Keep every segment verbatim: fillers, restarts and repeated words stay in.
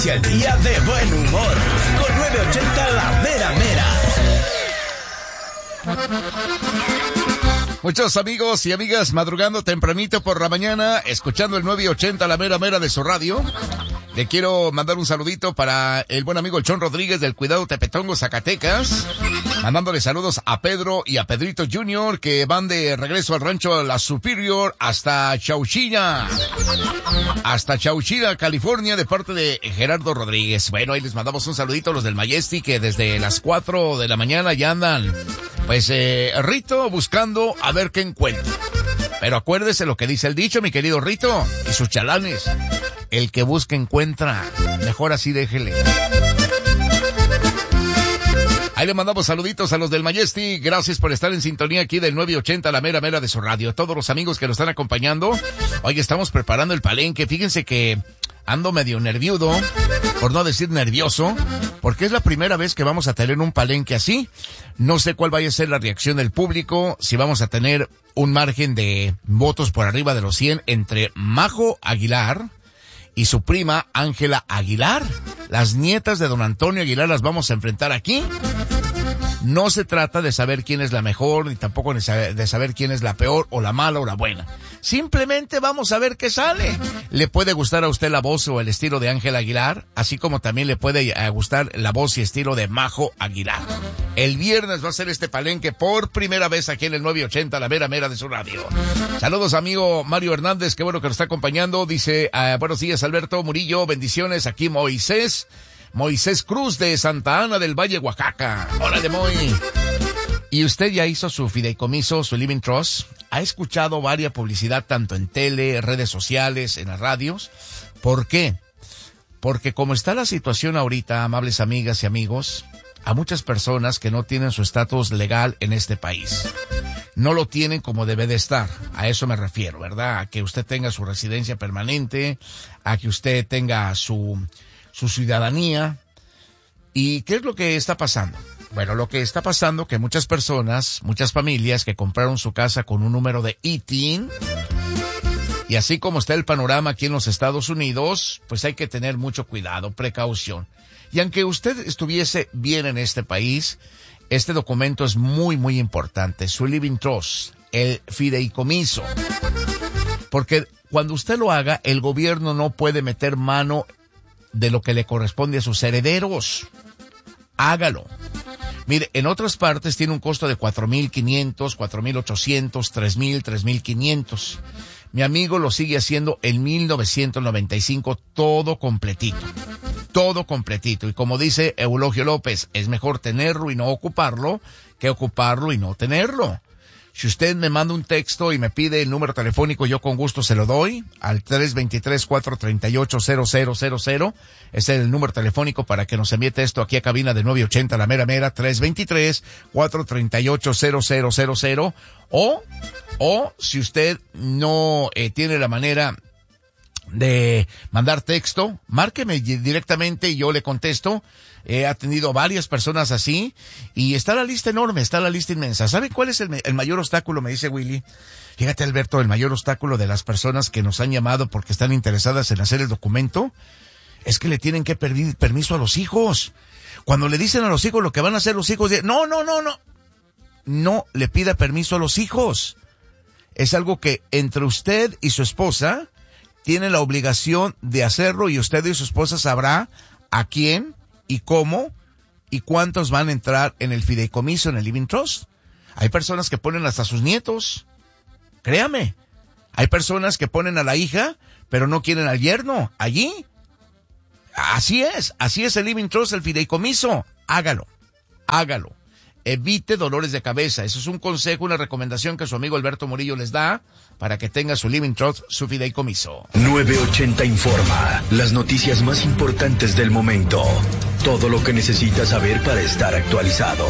Y el día de buen humor, con nueve ochenta La Mera Mera. Muchos amigos y amigas madrugando tempranito por la mañana, escuchando el nueve ochenta La Mera Mera de su radio. Le quiero mandar un saludito para el buen amigo el Chon Rodríguez del Cuidado Tepetongo, Zacatecas. Mandándole saludos a Pedro y a Pedrito junior que van de regreso al rancho La Superior hasta Chauchilla. Hasta Chauchilla, California, de parte de Gerardo Rodríguez. Bueno, ahí les mandamos un saludito a los del Majestic que desde las cuatro de la mañana ya andan, pues, eh, Rito buscando a ver qué encuentra. Pero acuérdese lo que dice el dicho, mi querido Rito, y sus chalanes. El que busca encuentra. Mejor así déjele. Ahí le mandamos saluditos a los del Majestic. Gracias por estar en sintonía aquí del nueve ochenta La Mera Mera de su radio. Todos los amigos que nos están acompañando. Hoy estamos preparando el palenque. Fíjense que ando medio nerviudo, por no decir nervioso, porque es la primera vez que vamos a tener un palenque así. No sé cuál vaya a ser la reacción del público, si vamos a tener un margen de votos por arriba de los cien entre Majo Aguilar y su prima Ángela Aguilar. Las nietas de don Antonio Aguilar las vamos a enfrentar aquí. No se trata de saber quién es la mejor, ni tampoco de saber, de saber quién es la peor, o la mala o la buena. Simplemente vamos a ver qué sale. Le puede gustar a usted la voz o el estilo de Ángela Aguilar, así como también le puede gustar la voz y estilo de Majo Aguilar. El viernes va a ser este palenque por primera vez aquí en el nueve ochenta La Mera Mera de su radio. Saludos, amigo Mario Hernández, qué bueno que nos está acompañando. Dice, uh, buenos días, Alberto Murillo, bendiciones. Aquí Moisés. Moisés Cruz de Santa Ana del Valle, Oaxaca. Hola de Moy. ¿Y usted ya hizo su fideicomiso, su Living Trust? ¿Ha escuchado varias publicidad tanto en tele, redes sociales, en las radios? ¿Por qué? Porque como está la situación ahorita, amables amigas y amigos, a muchas personas que no tienen su estatus legal en este país. No lo tienen como debe de estar. A eso me refiero, ¿verdad? A que usted tenga su residencia permanente, a que usted tenga su... su ciudadanía. ¿Y qué es lo que está pasando? Bueno, lo que está pasando que muchas personas, muchas familias que compraron su casa con un número de I T I N, y así como está el panorama aquí en los Estados Unidos, pues hay que tener mucho cuidado, precaución. Y aunque usted estuviese bien en este país, este documento es muy, muy importante. Su Living Trust, el fideicomiso. Porque cuando usted lo haga, el gobierno no puede meter mano de lo que le corresponde a sus herederos. Hágalo. Mire, en otras partes tiene un costo de cuatro mil quinientos, cuatro mil ochocientos, tres mil, tres mil quinientos. Mi amigo lo sigue haciendo en mil novecientos noventa y cinco, todo completito. Todo completito. Y como dice Eulogio López, es mejor tenerlo y no ocuparlo que ocuparlo y no tenerlo. Si usted me manda un texto y me pide el número telefónico, yo con gusto se lo doy al tres dos tres, cuatro tres ocho, cero cero cero cero. Ese es el número telefónico para que nos envíe esto aquí a cabina de nueve ochenta La Mera Mera, tres dos tres, cuatro tres ocho, cero cero cero cero. O, o si usted no eh, tiene la manera de mandar texto, márqueme directamente y yo le contesto. He atendido varias personas así y está la lista enorme, está la lista inmensa. ¿Sabe cuál es el, el mayor obstáculo? Me dice Willy. Fíjate, Alberto, el mayor obstáculo de las personas que nos han llamado porque están interesadas en hacer el documento es que le tienen que pedir permiso a los hijos. Cuando le dicen a los hijos lo que van a hacer los hijos, de, no, no, no, no. No le pida permiso a los hijos. Es algo que entre usted y su esposa tienen la obligación de hacerlo y usted y su esposa sabrá a quién y cómo y cuántos van a entrar en el fideicomiso, en el Living Trust. Hay personas que ponen hasta sus nietos. Créame. Hay personas que ponen a la hija, pero no quieren al yerno allí. Así es. Así es el Living Trust, el fideicomiso. Hágalo. Hágalo. Evite dolores de cabeza. Eso es un consejo, una recomendación que su amigo Alberto Murillo les da para que tenga su Living Trust, su fideicomiso. nueve ochenta informa. Las noticias más importantes del momento. Todo lo que necesitas saber para estar actualizado.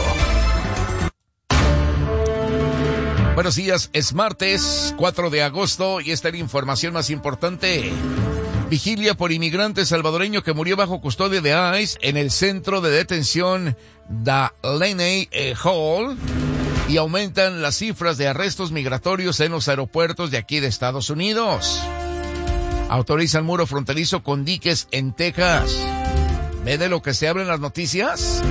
Buenos días, es martes cuatro de agosto y esta es la información más importante. Vigilia por inmigrante salvadoreño que murió bajo custodia de ICE en el centro de detención Delaney Hall, y aumentan las cifras de arrestos migratorios en los aeropuertos de aquí de Estados Unidos. Autorizan muro fronterizo con diques en Texas. ¿Ve de lo que se habla en las noticias?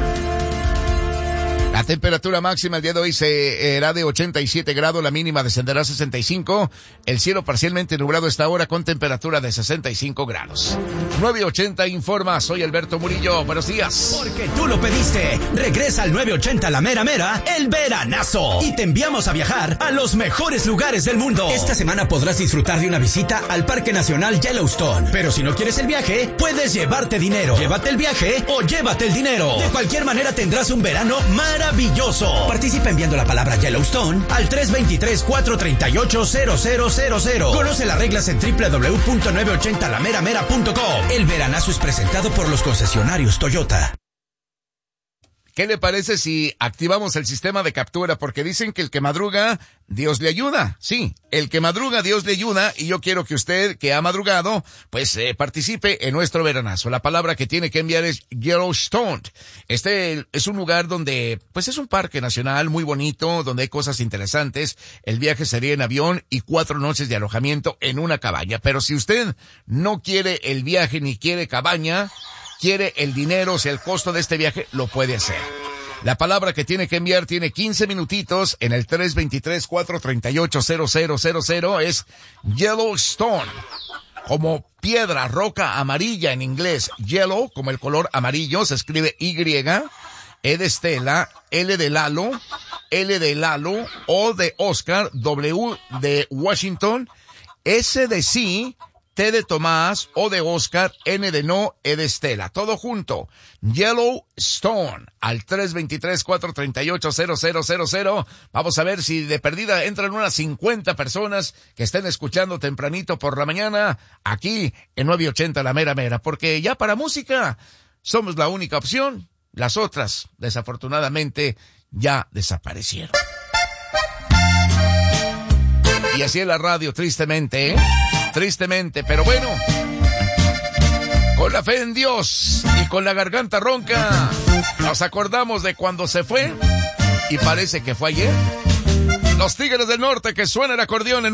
La temperatura máxima el día de hoy será de ochenta y siete grados, la mínima descenderá a sesenta y cinco. El cielo parcialmente nublado esta hora con temperatura de sesenta y cinco grados. nueve ochenta informa, soy Alberto Murillo. Buenos días. Porque tú lo pediste. Regresa al nueve ochenta La Mera Mera, el veranazo. Y te enviamos a viajar a los mejores lugares del mundo. Esta semana podrás disfrutar de una visita al Parque Nacional Yellowstone. Pero si no quieres el viaje, puedes llevarte dinero. Llévate el viaje o llévate el dinero. De cualquier manera tendrás un verano maravilloso. Maravilloso. Participa enviando la palabra Yellowstone al tres dos tres, cuatro tres ocho, cero cero cero cero. Conoce las reglas en doble u doble u doble u punto nueve ochenta la mera mera punto com. El veranazo es presentado por los concesionarios Toyota. ¿Qué le parece si activamos el sistema de captura? Porque dicen que el que madruga, Dios le ayuda. Sí, el que madruga, Dios le ayuda. Y yo quiero que usted, que ha madrugado, pues eh, participe en nuestro veranazo. La palabra que tiene que enviar es Yellowstone. Este es un lugar donde, pues es un parque nacional muy bonito, donde hay cosas interesantes. El viaje sería en avión y cuatro noches de alojamiento en una cabaña. Pero si usted no quiere el viaje ni quiere cabaña, quiere el dinero, o sea, el costo de este viaje, lo puede hacer. La palabra que tiene que enviar tiene quince minutitos en el tres dos tres, cuatro tres ocho, cero cero cero cero. Es Yellowstone, como piedra, roca amarilla en inglés. Yellow, como el color amarillo, se escribe Y, E de Estela, L de Lalo, L de Lalo, O de Oscar, W de Washington, S de sí, T de Tomás, O de Oscar, N de no, E de Estela. Todo junto. Yellowstone al tres dos tres, cuatro tres ocho, cero cero cero cero. Vamos a ver si de perdida entran unas cincuenta personas que estén escuchando tempranito por la mañana aquí en nueve ochenta La Mera Mera. Porque ya para música somos la única opción. Las otras, desafortunadamente, ya desaparecieron. Y así es la radio, tristemente, ¿eh? Tristemente, pero bueno, con la fe en Dios y con la garganta ronca, nos acordamos de cuando se fue y parece que fue ayer. Los Tigres del Norte, que suena el acordeón en